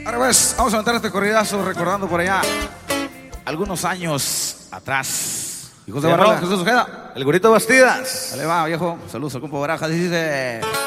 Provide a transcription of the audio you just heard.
Ahora pues, vamos a meter este corridazo recordando por allá algunos años atrás. Hijos de Barrola, Jesús Ojeda. El Gurito Bastidas. Dale va, viejo. Saludos al compa Barajas. Dice...